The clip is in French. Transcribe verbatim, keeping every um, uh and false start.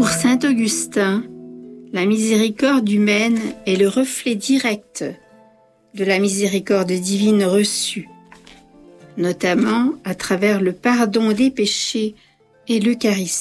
Pour saint Augustin, la miséricorde humaine est le reflet direct de la miséricorde divine reçue, notamment à travers le pardon des péchés et l'Eucharistie.